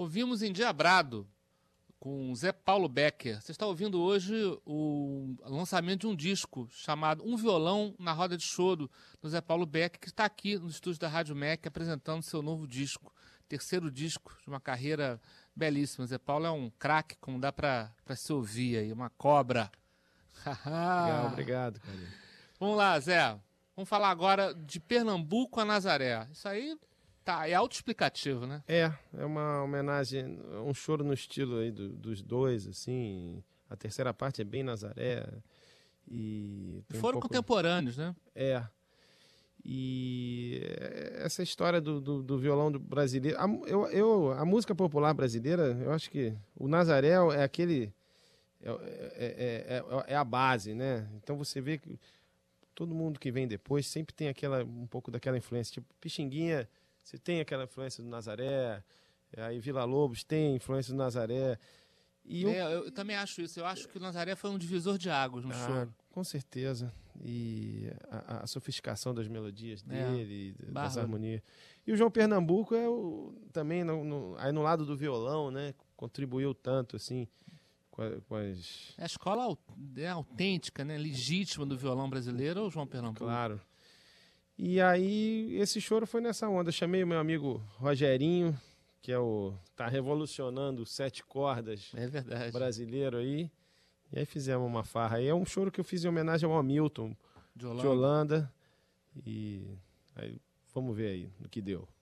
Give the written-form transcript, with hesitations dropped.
Ouvimos Endiabrado, com Zé Paulo Becker. Você está ouvindo hoje o lançamento de um disco chamado Um Violão na Roda de Choro, do Zé Paulo Becker, que está aqui no estúdio da Rádio MEC apresentando seu novo disco, terceiro disco de uma carreira belíssima. Zé Paulo é um craque, como dá para se ouvir aí, uma cobra. Legal, obrigado, cara. Vamos lá, Zé. Vamos falar agora de Pernambuco a Nazaré. Isso aí é autoexplicativo, né? É uma homenagem, um choro no estilo aí dos dois, assim. A terceira parte é bem Nazaré. E foram contemporâneos, né? E essa história do violão brasileiro... A música popular brasileira, eu acho que o Nazaré é aquele... É a base, né? Então você vê que todo mundo que vem depois sempre tem um pouco daquela influência. Tipo, Pixinguinha... Você tem aquela influência do Nazaré, aí Vila Lobos tem influência do Nazaré. E eu também acho isso. Eu acho que o Nazaré foi um divisor de águas no choro. Com certeza. E a sofisticação das melodias dele, das harmonias. E o João Pernambuco também aí no lado do violão, né? Contribuiu tanto, assim, com as... A escola autêntica, né? Legítima do violão brasileiro é o João Pernambuco. Claro. E aí, esse choro foi nessa onda. Eu chamei o meu amigo Rogerinho, que tá revolucionando o 7 cordas brasileiro aí. E aí fizemos uma farra. E é um choro que eu fiz em homenagem ao Hamilton de Holanda. E aí, vamos ver aí no que deu.